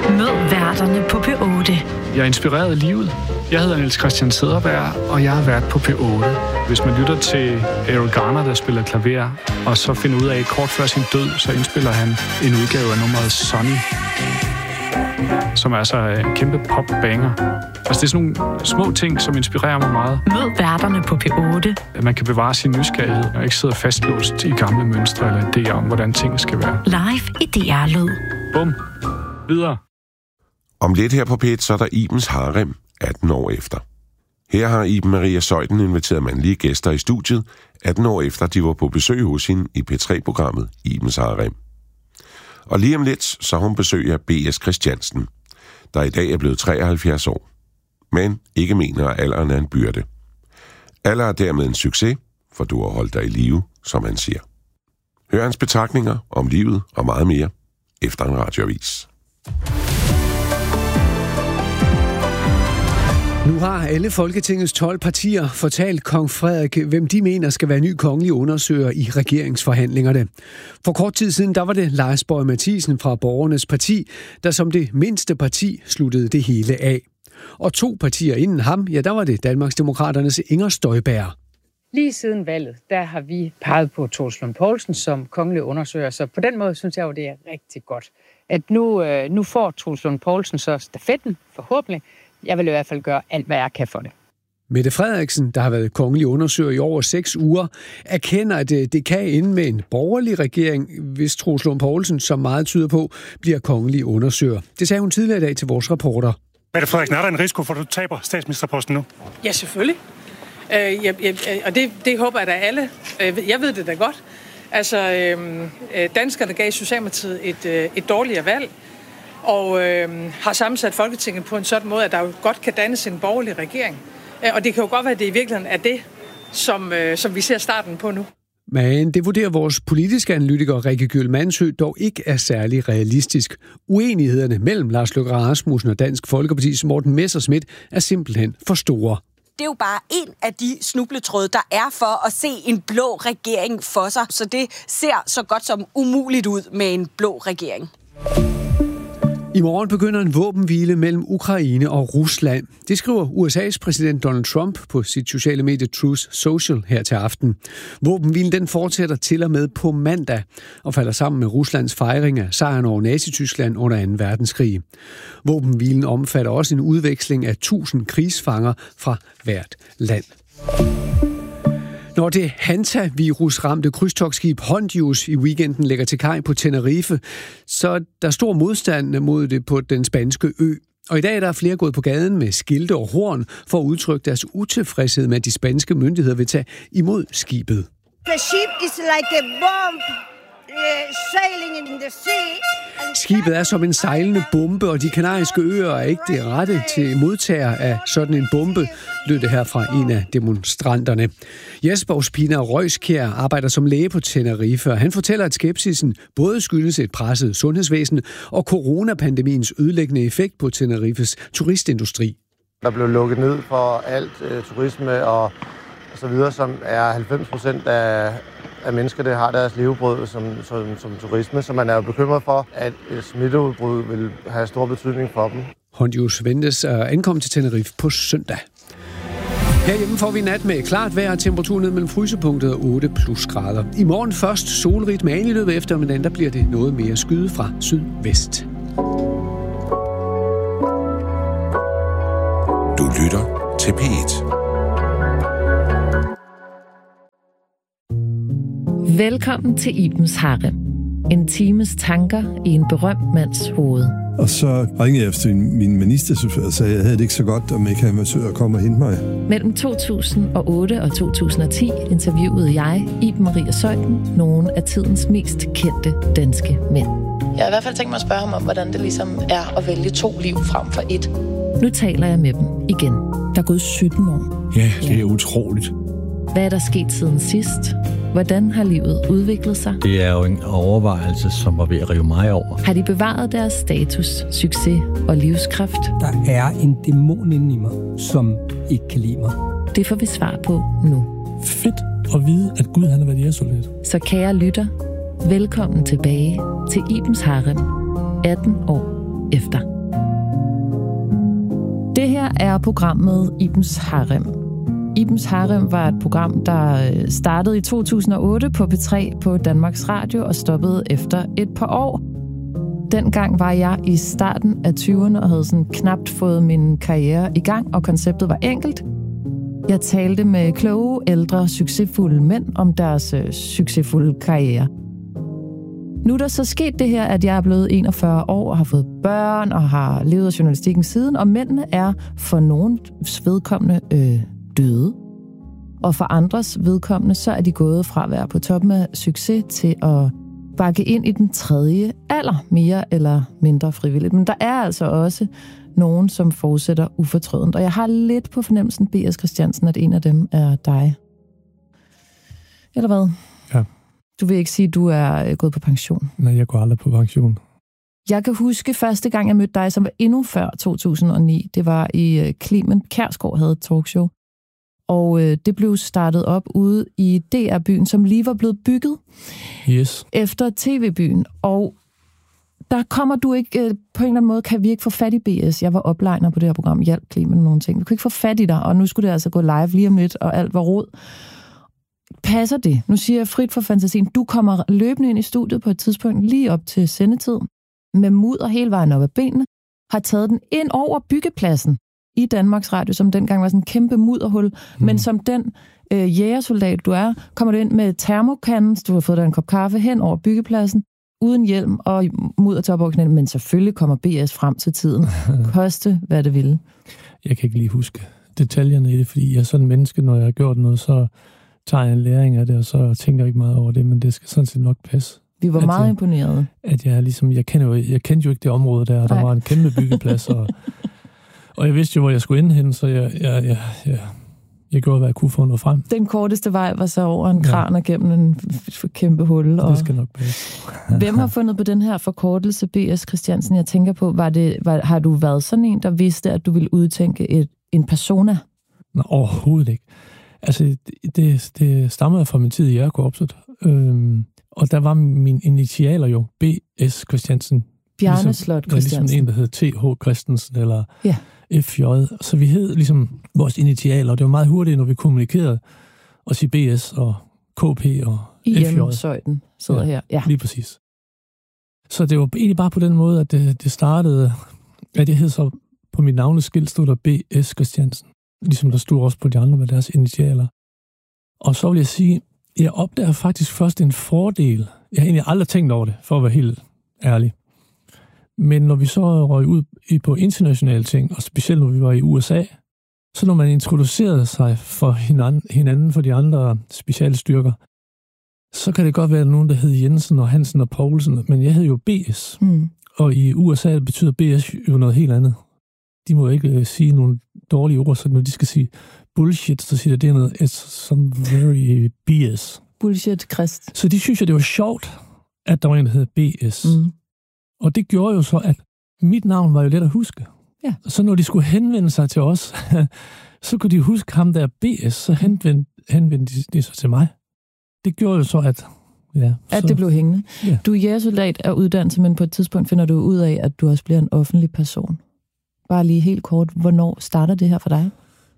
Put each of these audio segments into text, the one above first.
Mød værterne på P8. Jeg er inspireret af livet. Jeg hedder Niels Christian Cederberg, og jeg har været på P8. Hvis man lytter til Errol Garner, der spiller klaver, og så finder ud af, at kort før sin død, så indspiller han en udgave af nummeret Sunny, som er altså en kæmpe pop-banger. Altså, det er sådan nogle små ting, som inspirerer mig meget. Mød værterne på P8. At man kan bevare sin nysgerrighed, og ikke sidde fastlåst i gamle mønstre eller idéer om, hvordan tingene skal være. Live i DR-lyd. Bum. Videre. Om lidt her på P1, så er der Ibens Harem 18 år efter. Her har Iben Maria Zeuthen inviteret mandlige gæster i studiet, 18 år efter de var på besøg hos hende i P3-programmet Ibens Harem. Og lige om lidt, så har hun besøg af B.S. Christiansen, der i dag er blevet 73 år, men ikke mener, at alderen er en byrde. Alder er dermed en succes, for du har holdt dig i live, som han siger. Hør hans betragtninger om livet og meget mere efter en radioavis. Nu har alle Folketingets 12 partier fortalt kong Frederik, hvem de mener skal være ny kongelig undersøger i regeringsforhandlingerne. For kort tid siden, der var det Lars Boje Mathiesen fra Borgernes Parti, der som det mindste parti sluttede det hele af. Og 2 partier inden ham, ja, der var det Danmarksdemokraternes Inger Støjberg. Lige siden valget, der har vi peget på Troels Lund Poulsen som kongelig undersøger, så på den måde synes jeg jo, det er rigtig godt. At nu får Troels Lund Poulsen så stafetten, forhåbentlig. Jeg vil i hvert fald gøre alt, hvad jeg kan for det. Mette Frederiksen, der har været kongelig undersøger i over 6 uger, erkender, at det kan ende med en borgerlig regering, hvis Troels Lund Poulsen, som meget tyder på, bliver kongelig undersøger. Det sagde hun tidligere i dag til vores reporter. Mette Frederiksen, er der en risiko for, at du taber statsministerposten nu? Ja, selvfølgelig. Og det håber jeg da alle. Jeg ved det da godt. Altså, danskerne gav Socialdemokratiet et dårligere valg, og har sammensat Folketinget på en sådan måde, at der jo godt kan dannes en borgerlig regering. Og det kan jo godt være, at det i virkeligheden er det, som vi ser starten på nu. Men det vurderer vores politiske analytiker Rikke Gjøl Mandsø dog ikke er særlig realistisk. Uenighederne mellem Lars Løkke Rasmussen og Dansk Folkepartis Morten Messerschmidt er simpelthen for store. Det er jo bare en af de snubletråde, der er for at se en blå regering for sig. Så det ser så godt som umuligt ud med en blå regering. I morgen begynder en våbenhvile mellem Ukraine og Rusland. Det skriver USA's præsident Donald Trump på sit sociale medie Truth Social her til aften. Våbenhvilen den fortsætter til og med på mandag og falder sammen med Ruslands fejring af sejren over Nazi-Tyskland under 2. verdenskrig. Våbenhvilen omfatter også en udveksling af 1000 krigsfanger fra hvert land. Når det Hanta-virus-ramte krydstogtskib Hondius i weekenden lægger til kaj på Tenerife, så er der stor modstand mod det på den spanske ø. Og i dag er der flere gået på gaden med skilte og horn for at udtrykke deres utilfredshed med, at de spanske myndigheder vil tage imod skibet. The ship is like a bomb sailing in the sea. Skibet er som en sejlende bombe, og de kanariske øer er ikke det rette til modtager af sådan en bombe, lød det her fra en af demonstranterne. Jesper Ospina Røjskjær arbejder som læge på Tenerife, og han fortæller, at skepsisen både skyldes et presset sundhedsvæsen og coronapandemiens ødelæggende effekt på Tenerifes turistindustri. Der blev lukket ned for alt turisme og så videre, som er 90% af mennesker, der har deres levebrød som turisme, så man er jo bekymret for, at et smitteudbrud vil have stor betydning for dem. Hondius ventes at ankomme til Tenerife på søndag. Herhjemme får vi nat med klart vejr og temperatur ned mellem frysepunktet og 8 plusgrader. I morgen først solrigt, men i løbet af eftermiddagen, der bliver det noget mere skyde fra sydvest. Du lytter til P1. Velkommen til Ibens Harem. En times tanker i en berømt mands hoved. Og så ringede jeg efter min ministerchauffør og sagde, at jeg havde det ikke så godt, om ikke han var sød at komme og hente mig. Mellem 2008 og 2010 interviewede jeg, Iben Maria Zeuthen, nogle af tidens mest kendte danske mænd. Jeg har i hvert fald tænkt mig at spørge ham om, hvordan det ligesom er at vælge 2 liv frem for 1. Nu taler jeg med dem igen. Der er gået 17 år. Ja, det er utroligt. Hvad er der sket siden sidst? Hvordan har livet udviklet sig? Det er jo en overvejelse, som var ved at rive mig over. Har de bevaret deres status, succes og livskraft? Der er en dæmon inde i mig, som ikke kan lide mig. Det får vi svar på nu. Fedt at vide, at Gud han har været jægersoldat. Så kære lytter, velkommen tilbage til Ibens Harem 18 år efter. er programmet Ibens Harem. Ibens Harem var et program, der startede i 2008 på P3 på Danmarks Radio og stoppede efter et par år. Dengang var jeg i starten af 20'erne og havde sådan knapt fået min karriere i gang, og konceptet var enkelt. Jeg talte med kloge, ældre, succesfulde mænd om deres succesfulde karriere. Nu er der så sket det her, at jeg er blevet 41 år og har fået børn og har levet af journalistikken siden, og mændene er for nogens vedkommende døde. Og for andres vedkommende, så er de gået fra at være på toppen af succes til at bakke ind i den tredje alder, mere eller mindre frivilligt. Men der er altså også nogen, som fortsætter ufortrødent. Og jeg har lidt på fornemmelsen, B.S. Christiansen, at en af dem er dig. Eller hvad? Ja. Du vil ikke sige, at du er gået på pension? Nej, jeg går aldrig på pension. Jeg kan huske første gang, jeg mødte dig, som var endnu før 2009. Det var i Clement Kjærsgaard havde et talkshow. Og det blev startet op ude i DR-byen, som lige var blevet bygget efter TV-byen. Og der kommer du ikke, på en eller anden måde, kan vi ikke få fat i BS. Jeg var oplejner på det her program, hjalp Clement med nogle ting. Vi kunne ikke få fat i dig, og nu skulle det altså gå live lige om lidt, og alt var rod. Passer det? Nu siger jeg frit for fantasien. Du kommer løbende ind i studiet på et tidspunkt, lige op til sendetid, med mudder hele vejen op ad benene, har taget den ind over byggepladsen i Danmarks Radio, som dengang var sådan en kæmpe mudderhul, men som den jægersoldat, du er, kommer du ind med termokanden, du har fået dig en kop kaffe hen over byggepladsen, uden hjelm og mudder til op over knæene, men selvfølgelig kommer BS frem til tiden. Koste, hvad det ville. Jeg kan ikke lige huske detaljerne i det, fordi jeg er sådan en menneske, når jeg har gjort noget, så tager jeg en læring af det, og så tænker jeg ikke meget over det, men det skal sådan set nok passe. Vi var meget imponerede. At jeg ligesom, jeg kendte jo ikke det område der, og der var en kæmpe byggeplads, og jeg vidste jo, hvor jeg skulle ende hen, så jeg gjorde, hvad jeg kunne få noget frem. Den korteste vej var så over en kran og gennem en kæmpe hul. Det skal nok passe. Hvem har fundet på den her forkortelse, B.S. Christiansen? Jeg tænker på, har du været sådan en, der vidste, at du ville udtænke en persona? Nå, overhovedet ikke. Altså, det stammer fra min tid i jægerkorpset. Og der var mine initialer jo B.S. Christiansen. Bjarne Slot Christiansen. Ligesom en, der hed T.H. Christensen, eller F.J. Så vi hed ligesom vores initialer, og det var meget hurtigt, når vi kommunikerede, at sige B.S. og K.P. og F.J. Søjden sidder her. Ja, lige præcis. Så det var egentlig bare på den måde, at det startede, at jeg hed så på mit navneskilt, stod der B.S. Christiansen. Ligesom der stod også på de andre med deres initialer. Og så vil jeg sige, jeg opdager faktisk først en fordel. Jeg har egentlig aldrig tænkt over det, for at være helt ærlig. Men når vi så røg ud på internationale ting, og specielt når vi var i USA, så når man introducerede sig for hinanden for de andre specialstyrker, så kan det godt være nogen, der hed Jensen og Hansen og Poulsen, men jeg hed jo BS. Og i USA betyder BS jo noget helt andet. De må ikke sige nogle dårlige ord, så når de skal sige bullshit, så siger det er noget, it's some very BS. Bullshit, Christ. Så de synes jo, det var sjovt, at der var en, der hed BS. Og det gjorde jo så, at mit navn var jo let at huske. Ja. Så når de skulle henvende sig til os, så kunne de huske ham der BS, så henvendte de sig til mig. Det gjorde jo så, at... Ja, at det blev hængende. Ja. Du er jægersoldat af uddannelse, men på et tidspunkt finder du ud af, at du også bliver en offentlig person. Bare lige helt kort, hvornår starter det her for dig?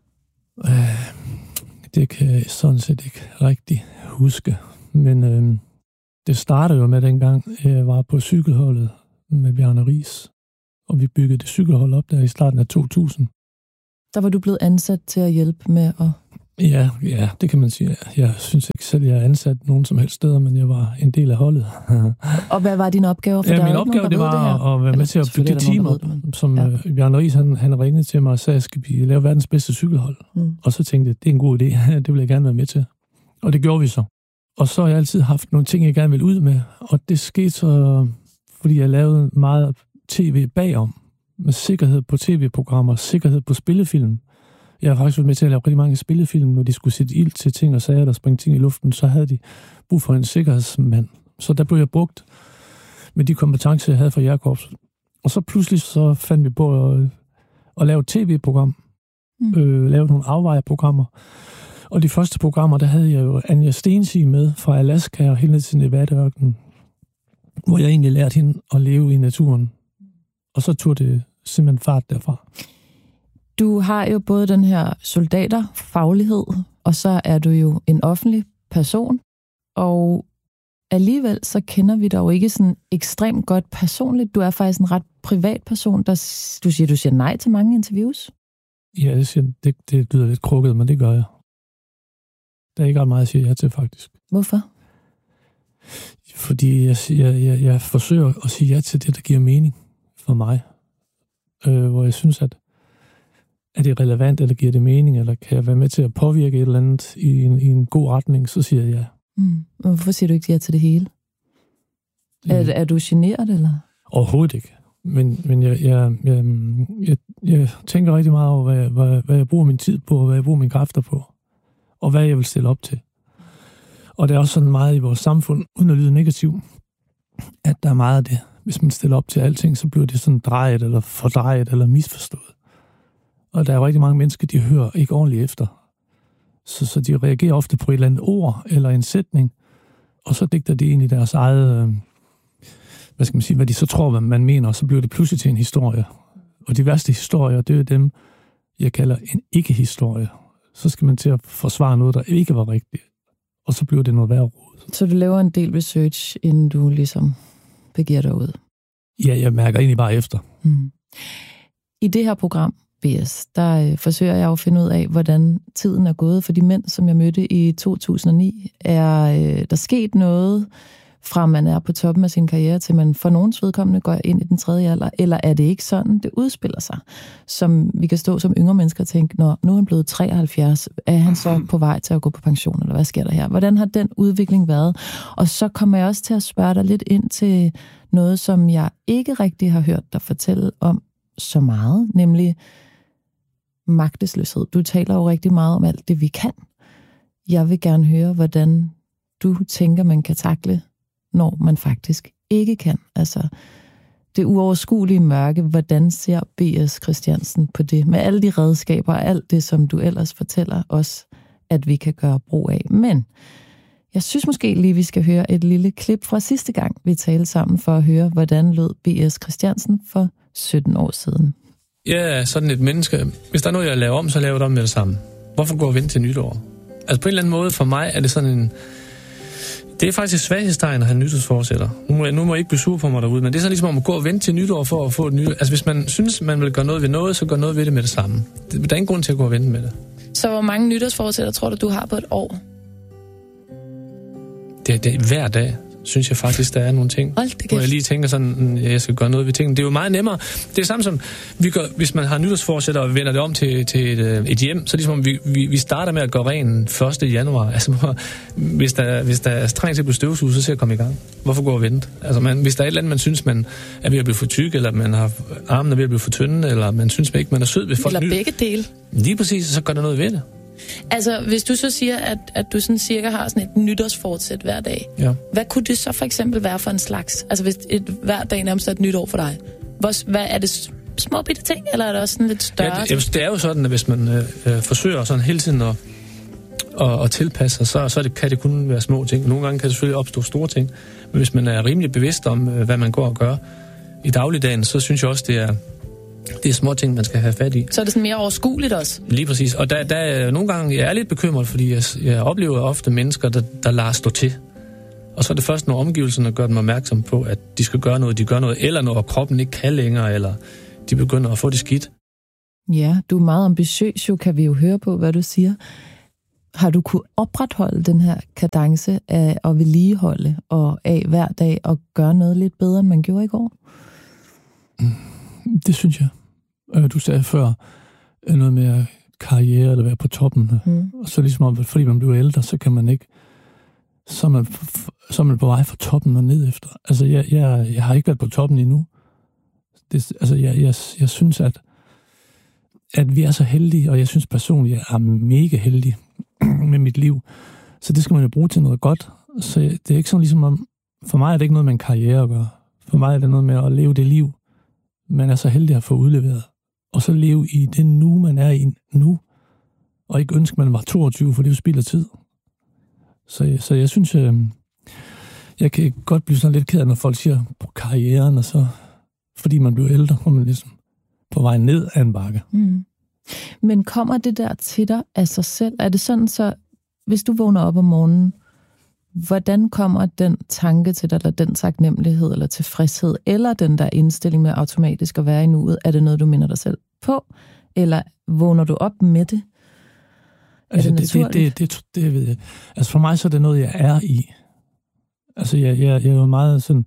Det kan jeg sådan set ikke rigtig huske. Men det startede jo med dengang, jeg var på cykelholdet med Bjarne Riis. Og vi byggede det cykelhold op der i starten af 2000. Der var du blevet ansat til at hjælpe med at... Ja, det kan man sige. Jeg synes ikke selv, jeg er ansat nogen som helst steder, men jeg var en del af holdet. Og hvad var din opgave? For min opgave, det var at være med til at bygge det team op, som Bjarne Riis, han ringede til mig og sagde, skal vi lave verdens bedste cykelhold? Og så tænkte jeg, det er en god idé, det vil jeg gerne være med til. Og det gjorde vi så. Og så har jeg altid haft nogle ting, jeg gerne vil ud med, og det skete så, fordi jeg lavede meget tv bagom, med sikkerhed på tv-programmer, sikkerhed på spillefilm. Jeg har faktisk været med til at lave rigtig mange spillefilm, når de skulle sætte ild til ting og sager, der springe ting i luften, så havde de brug for en sikkerhedsmand. Så der blev jeg brugt med de kompetencer, jeg havde fra jægerkorpset. Og så pludselig så fandt vi på at lave et tv-program, lave nogle afvejeprogrammer. Og de første programmer, der havde jeg jo Anja Stensig med fra Alaska og helt ned til Nevada-ørkenen, hvor jeg egentlig lærte hende at leve i naturen. Og så tog det simpelthen fart derfra. Du har jo både den her soldaterfaglighed, og så er du jo en offentlig person, og alligevel så kender vi dig jo ikke sådan ekstremt godt personligt. Du er faktisk en ret privat person, du siger nej til mange interviews. Ja, det lyder lidt krukket, men det gør jeg. Der er ikke ret meget at sige ja til, faktisk. Hvorfor? Fordi jeg forsøger at sige ja til det, der giver mening for mig. Hvor jeg synes, at er det relevant, eller giver det mening, eller kan jeg være med til at påvirke et eller andet i en god retning, så siger jeg ja. Hvorfor siger du ikke ja til det hele? Er du generet, eller? Overhovedet ikke. Men jeg tænker rigtig meget over, hvad jeg bruger min tid på, og hvad jeg bruger mine kræfter på, og hvad jeg vil stille op til. Og der er også sådan meget i vores samfund, uden at lyde negativ, at der er meget af det. Hvis man stiller op til alting, så bliver det sådan drejet, eller fordrejet, eller misforstået. Og der er jo rigtig mange mennesker, de hører ikke ordentligt efter. Så de reagerer ofte på et eller andet ord, eller en sætning, og så digter de egentlig deres eget, hvad de så tror, man mener, og så bliver det pludselig til en historie. Og de værste historier, det er dem, jeg kalder en ikke-historie. Så skal man til at forsvare noget, der ikke var rigtigt. Og så bliver det noget værre råd. Så du laver en del research, inden du ligesom begiver dig ud? Ja, jeg mærker egentlig bare efter. I det her program, BS, der forsøger jeg at finde ud af, hvordan tiden er gået for de mænd, som jeg mødte i 2009. Er der sket noget, fra man er på toppen af sin karriere, til man for nogens vedkommende går ind i den tredje alder, eller er det ikke sådan, det udspiller sig? Som vi kan stå som yngre mennesker og tænke, nu er han blevet 73, er han så på vej til at gå på pension, eller hvad sker der her? Hvordan har den udvikling været? Og så kommer jeg også til at spørge dig lidt ind til noget, som jeg ikke rigtig har hørt dig fortælle om så meget, nemlig magtesløshed. Du taler jo rigtig meget om alt det, vi kan. Jeg vil gerne høre, hvordan du tænker, man kan takle, når man faktisk ikke kan. Altså, det uoverskuelige mørke, hvordan ser B.S. Christiansen på det? Med alle de redskaber og alt det, som du ellers fortæller os, at vi kan gøre brug af. Men jeg synes måske lige, vi skal høre et lille klip fra sidste gang, vi talte sammen, for at høre, hvordan lød B.S. Christiansen for 17 år siden. Jeg er sådan et menneske. Hvis der er noget, jeg laver om, så laver jeg det om med det samme. Hvorfor gå og vente til nytår? Altså på en eller anden måde, for mig er det sådan en... Det er faktisk et svaghedstegn at have nytårsforsætter. Nu må jeg ikke blive sur på mig derude, men det er sådan ligesom om at gå og vente til nytår for at få et nyt... Altså hvis man synes, man vil gøre noget ved noget, så gør noget ved det med det samme. Der er ingen grund til at gå og vente med det. Så hvor mange nytårsforsætter tror du har på et år? Det er hver dag, synes jeg faktisk, der er nogle ting, hvor jeg lige tænker sådan, jeg skal gøre noget ved tingene. Det er jo meget nemmere. Det er samme som, vi gør, hvis man har nytårsforsætter og vender det om til et hjem, så ligesom vi starter med at gøre ren 1. januar. Altså, hvis der er strengt til at blive støvsuget, så skal jeg komme i gang. Hvorfor gå og vente? Altså, hvis der er et eller andet, man synes, man er ved at blive for tyk, eller man har armen er ved at blive for tynde, eller man synes ikke, man er sød ved folk. Eller begge dele. Lige præcis, så gør der noget ved det. Altså, hvis du så siger, at du sådan cirka har sådan et nytårsfortsæt hver dag, hvad kunne det så for eksempel være for en slags? Altså, hvis hver dag nærmest er et nytår for dig, hvad er det små bitte ting, eller er det også sådan lidt større? Ja, det er jo sådan, at hvis man forsøger sådan hele tiden at tilpasse sig, så kan det kun være små ting. Nogle gange kan det selvfølgelig opstå store ting, men hvis man er rimelig bevidst om, hvad man går og gør i dagligdagen, så synes jeg også, det er små ting, man skal have fat i. Så er det sådan mere overskueligt også? Lige præcis. Og der er nogle gange, jeg er lidt bekymret, fordi jeg oplever ofte mennesker, der lader stå til. Og så er det først, når omgivelserne gør dem opmærksom på, at de skal gøre noget, de gør noget, eller når kroppen ikke kan længere, eller de begynder at få det skidt. Ja, du er meget ambitiøs, jo, kan vi jo høre på, hvad du siger. Har du kunne opretholde den her kadence af at vedligeholde og af hver dag og gøre noget lidt bedre, end man gjorde i går? Det synes jeg. Du sagde før noget med karriere eller være på toppen. Og så ligesom, fordi man bliver ældre, så kan man ikke... Så er man på vej fra toppen og ned efter. Altså, jeg har ikke været på toppen endnu. Jeg synes, at vi er så heldige, og jeg synes personligt, jeg er mega heldig med mit liv. Så det skal man jo bruge til noget godt. Så det er ikke sådan ligesom om... For mig er det ikke noget med en karriere at gøre. For mig er det noget med at leve det liv, man er så heldig at få udleveret. Og så leve i det nu, man er i nu. Og ikke ønske, man var 22, for det er jo spild af tid. Så jeg synes, jeg kan godt blive sådan lidt ked af, når folk siger på karrieren, og så, fordi man bliver ældre, og man ligesom på vej ned af en bakke. Men kommer det der til dig af sig selv? Er det sådan, så hvis du vågner op om morgenen, hvordan kommer den tanke til dig, eller den taknemmelighed, eller tilfredshed, eller den der indstilling med automatisk at være i nuet? Er det noget, du minder dig selv på? Eller vågner du op med det? Altså, det ved jeg. Altså for mig så er det noget, jeg er i. Altså jeg er jo meget sådan,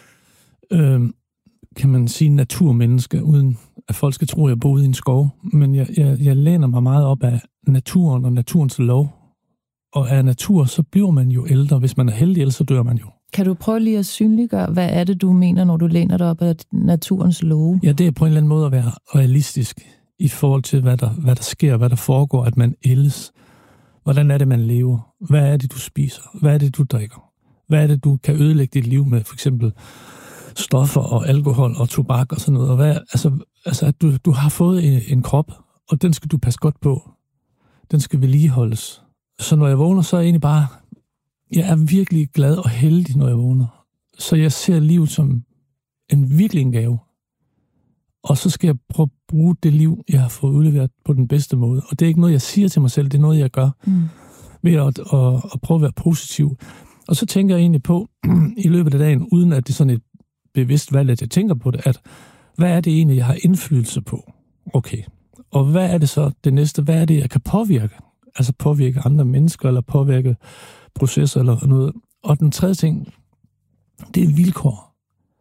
kan man sige, naturmenneske, uden at folk skal tro, at jeg bor ude i en skov. Men jeg læner mig meget op af naturen og naturens lov. Og af natur, så bliver man jo ældre. Hvis man er heldig, ellers så dør man jo. Kan du prøve lige at synliggøre, hvad er det, du mener, når du læner dig op af naturens love? Ja, det er på en eller anden måde at være realistisk i forhold til, hvad der sker, hvad der foregår, at man ældes. Hvordan er det, man lever? Hvad er det, du spiser? Hvad er det, du drikker? Hvad er det, du kan ødelægge dit liv med? For eksempel stoffer og alkohol og tobak og sådan noget. Og at du har fået en krop, og den skal du passe godt på. Den skal vedligeholdes. Så når jeg vågner, så er jeg egentlig bare... Jeg er virkelig glad og heldig, når jeg vågner. Så jeg ser livet som virkelig en gave. Og så skal jeg prøve at bruge det liv, jeg har fået udleveret på den bedste måde. Og det er ikke noget, jeg siger til mig selv, det er noget, jeg gør ved at prøve at være positiv. Og så tænker jeg egentlig på, i løbet af dagen, uden at det er sådan et bevidst valg, at jeg tænker på det, at hvad er det egentlig, jeg har indflydelse på? Okay. Og hvad er det så det næste? Hvad er det, jeg kan påvirke? Altså påvirke andre mennesker, eller påvirke processer, eller noget. Og den tredje ting, det er vilkår.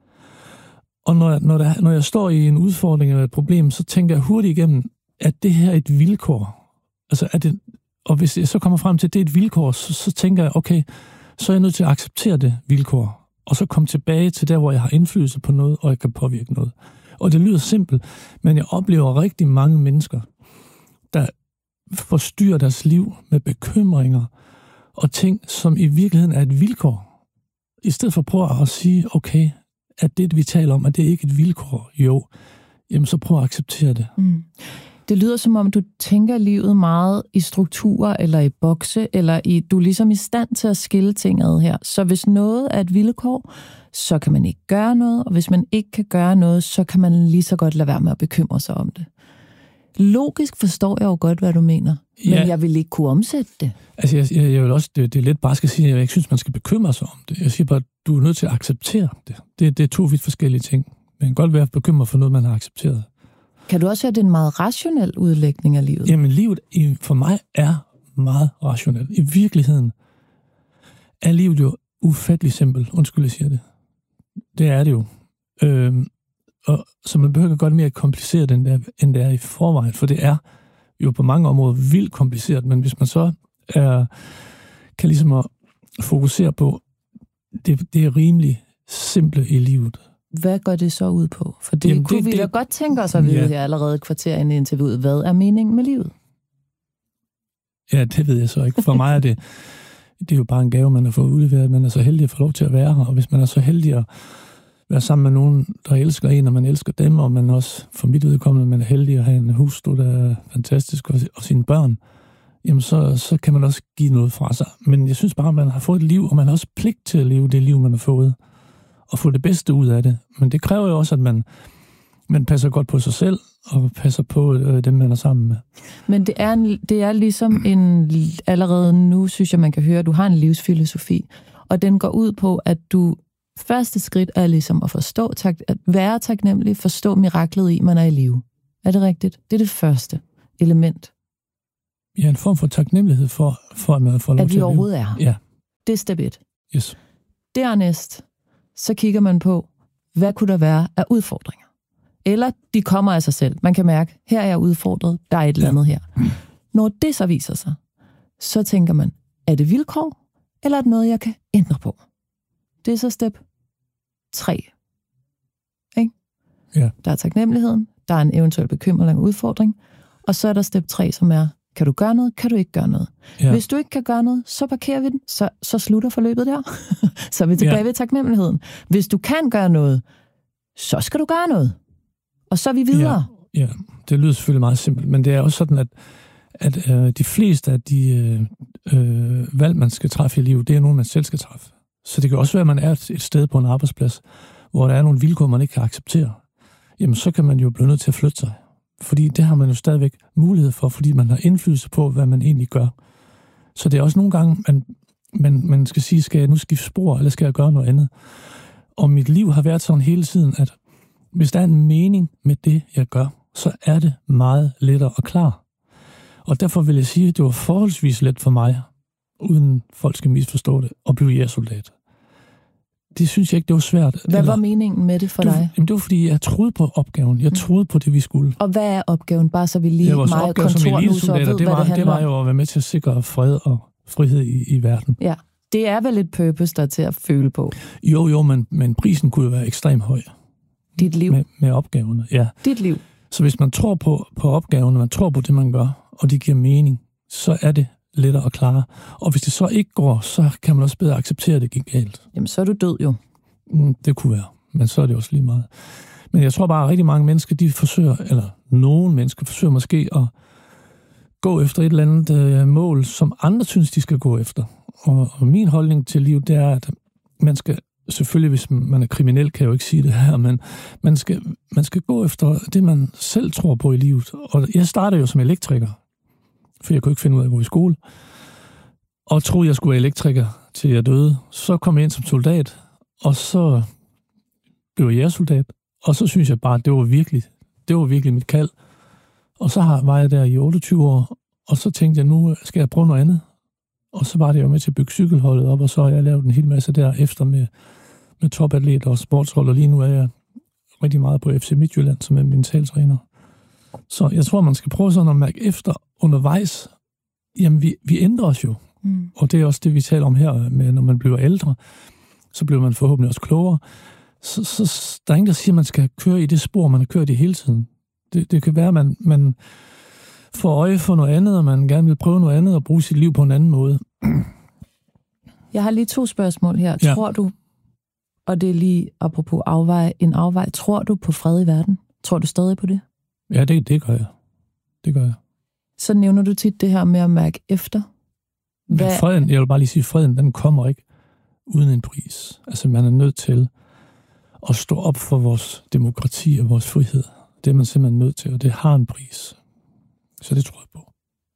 Og når jeg står i en udfordring eller et problem, så tænker jeg hurtigt igennem, at det her er et vilkår. Altså er det, og hvis jeg så kommer frem til, at det er et vilkår, så tænker jeg, okay, så er jeg nødt til at acceptere det vilkår. Og så komme tilbage til der, hvor jeg har indflydelse på noget, og jeg kan påvirke noget. Og det lyder simpelt, men jeg oplever rigtig mange mennesker, der forstyrrer deres liv med bekymringer og ting, som i virkeligheden er et vilkår. I stedet for at prøve at sige, okay, at det, vi taler om, at det ikke er et vilkår, jo, jamen så prøv at acceptere det. Det lyder som om, du tænker livet meget i strukturer, eller i bokse, eller du er ligesom i stand til at skille ting ad her. Så hvis noget er et vilkår, så kan man ikke gøre noget, og hvis man ikke kan gøre noget, så kan man lige så godt lade være med at bekymre sig om det. Logisk forstår jeg jo godt, hvad du mener, men jeg vil ikke kunne omsætte det. Altså, jeg vil også, det er lidt bare skal sige, at jeg ikke synes, man skal bekymre sig om det. Jeg siger bare, at du er nødt til at acceptere det. Det er to vidt forskellige ting. Man kan godt være bekymret for noget, man har accepteret. Kan du også høre, at det er en meget rationel udlægning af livet? Jamen, livet for mig er meget rationelt. I virkeligheden er livet jo ufattelig simpelt. Undskyld, jeg siger det. Det er det jo. Og så man behøver godt mere kompliceret, end det er i forvejen, for det er jo på mange områder vildt kompliceret, men hvis man så kan ligesom at fokusere på det er rimelig simple i livet. Hvad går det så ud på? For det kunne vi da godt tænke os at vide her allerede et kvarter inde i interviewet. Hvad er meningen med livet? Ja, det ved jeg så ikke. For mig er det er jo bare en gave, man har fået udleveret. Man er så heldig at få lov til at være her, og hvis man er så heldig at være sammen med nogen, der elsker en, og man elsker dem, og man også, for mit udkommende, man er heldig at have en hustru, der er fantastisk, og sine børn, jamen så kan man også give noget fra sig. Men jeg synes bare, at man har fået et liv, og man har også pligt til at leve det liv, man har fået, og få det bedste ud af det. Men det kræver jo også, at man passer godt på sig selv, og passer på dem, man er sammen med. Men det er ligesom allerede nu, synes jeg, man kan høre, at du har en livsfilosofi, og den går ud på, at du første skridt er ligesom at forstå, at være taknemmelig, forstå miraklet i, man er i live. Er det rigtigt? Det er det første element. Ja, en form for taknemmelighed for at man får lov til at vi overhovedet er her. Ja. Det er step 1. Yes. Dernæst, så kigger man på, hvad kunne der være af udfordringer? Eller de kommer af sig selv. Man kan mærke, her er jeg udfordret, der er et eller andet her. Når det så viser sig, så tænker man, er det vilkår, eller er det noget, jeg kan ændre på? Det er så step 3. Ikke? Ja. Der er taknemmeligheden, der er en eventuel bekymring og udfordring, og så er der step 3, som er, kan du gøre noget, kan du ikke gøre noget? Ja. Hvis du ikke kan gøre noget, så parkerer vi den, så slutter forløbet der. Så er vi tilbage ved taknemmeligheden. Hvis du kan gøre noget, så skal du gøre noget. Og så er vi videre. Ja, det lyder selvfølgelig meget simpelt, men det er også sådan, at de fleste af de valg, man skal træffe i livet, det er nogen, man selv skal træffe. Så det kan også være, at man er et sted på en arbejdsplads, hvor der er nogle vilkår, man ikke kan acceptere. Jamen, så kan man jo blive nødt til at flytte sig. Fordi det har man jo stadigvæk mulighed for, fordi man har indflydelse på, hvad man egentlig gør. Så det er også nogle gange, man skal sige, skal jeg nu skifte spor, eller skal jeg gøre noget andet? Og mit liv har været sådan hele tiden, at hvis der er en mening med det, jeg gør, så er det meget lettere at klare. Og derfor vil jeg sige, at det var forholdsvis let for mig, uden folk skal misforstå det, at blive jægersoldat. Det synes jeg ikke, det var svært. Hvad var meningen med det for dig? Jamen, det var, fordi jeg troede på opgaven. Jeg troede på det, vi skulle. Og hvad er opgaven? Bare så vi lige meget kontornuser ved, hvad det handler om. Det var jo at være med til at sikre fred og frihed i verden. Ja, det er vel et purpose, der er til at føle på. Jo, men prisen kunne jo være ekstremt høj. Dit liv? Med opgaverne, ja. Dit liv? Så hvis man tror på opgaverne, man tror på det, man gør, og det giver mening, så er det lettere at klare. Og hvis det så ikke går, så kan man også bedre acceptere, at det gik galt. Jamen, så er du død jo. Det kunne være, men så er det også lige meget. Men jeg tror bare, at rigtig mange mennesker, de forsøger, eller nogle mennesker forsøger måske at gå efter et eller andet mål, som andre synes, de skal gå efter. Og min holdning til livet, det er, at man skal, selvfølgelig hvis man er kriminel, kan jeg jo ikke sige det her, men man skal gå efter det, man selv tror på i livet. Og jeg startede jo som elektriker, for jeg kunne ikke finde ud af at gå i skole, og troede, jeg skulle være elektriker, til jeg døde. Så kom jeg ind som soldat, og så blev jeg jægersoldat, og så synes jeg bare, at det var virkelig mit kald. Og så var jeg der i 28 år, og så tænkte jeg, nu skal jeg prøve noget andet. Og så var det jo med til at bygge cykelholdet op, og så har jeg lavet en hel masse derefter med topatleter og sportshold, og lige nu er jeg rigtig meget på FC Midtjylland, som er mentaltræner. Så jeg tror, man skal prøve sådan at mærke efter undervejs. Jamen, vi ændrer os jo. Og det er også det, vi taler om her, med når man bliver ældre, så bliver man forhåbentlig også klogere. Så der er ingen, der siger, at man skal køre i det spor, man har kørt i hele tiden. Det kan være, at man får øje for noget andet, og man gerne vil prøve noget andet og bruge sit liv på en anden måde. Jeg har lige 2 spørgsmål her. Ja. Tror du, og det er lige apropos afvej, tror du på fred i verden? Tror du stadig på det? Ja, det gør jeg. Det gør jeg. Så nævner du tit det her med at mærke efter. Men freden, jeg vil bare lige sige, freden, den kommer ikke uden en pris. Altså, man er nødt til at stå op for vores demokrati og vores frihed. Det er man simpelthen nødt til, og det har en pris. Så det tror jeg på.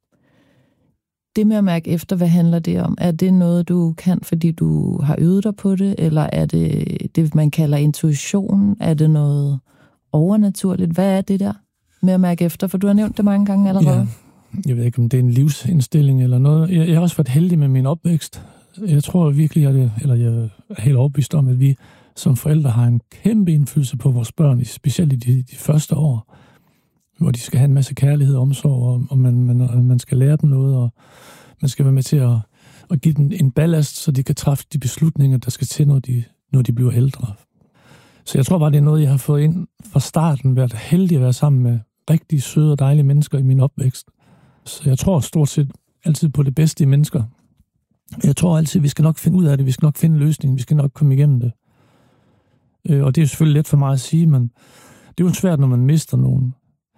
Det med at mærke efter, hvad handler det om? Er det noget, du kan, fordi du har øvet dig på det? Eller er det, man kalder intuition? Er det noget overnaturligt? Hvad er det der med at mærke efter? For du har nævnt det mange gange allerede. Ja. Jeg ved ikke, om det er en livsindstilling eller noget. Jeg har også været heldig med min opvækst. Jeg tror virkelig, jeg er helt overbevist om, at vi som forældre har en kæmpe indflydelse på vores børn, specielt i de første år, hvor de skal have en masse kærlighed og omsorg, og man skal lære dem noget, og man skal være med til at give dem en ballast, så de kan træffe de beslutninger, der skal til, når de bliver ældre. Så jeg tror bare, det er noget, jeg har fået ind fra starten, været heldig at være sammen med rigtig søde og dejlige mennesker i min opvækst. Så jeg tror stort set altid på det bedste i mennesker. Jeg tror altid, vi skal nok finde ud af det, vi skal nok finde en løsning, vi skal nok komme igennem det. Og det er jo selvfølgelig let for mig at sige, men det er jo svært, når man mister nogen.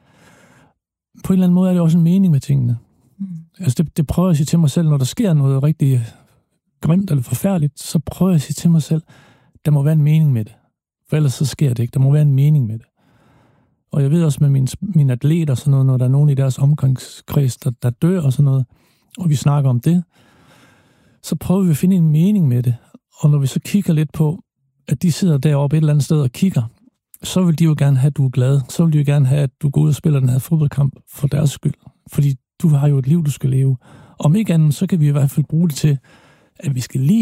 På en eller anden måde er det også en mening med tingene. Altså det prøver jeg at sige til mig selv, når der sker noget rigtig grimt eller forfærdeligt, så prøver jeg at sige til mig selv, der må være en mening med det. For ellers så sker det ikke. Der må være en mening med det. Og jeg ved også med mine atleter, sådan noget, når der er nogen i deres omgangskreds, der dør og sådan noget, og vi snakker om det, så prøver vi at finde en mening med det. Og når vi så kigger lidt på, at de sidder deroppe et eller andet sted og kigger, så vil de jo gerne have, at du er glad. Så vil de jo gerne have, at du går ud og spiller den her fodboldkamp for deres skyld. Fordi du har jo et liv, du skal leve. Om ikke andet, så kan vi i hvert fald bruge det til, at vi skal lige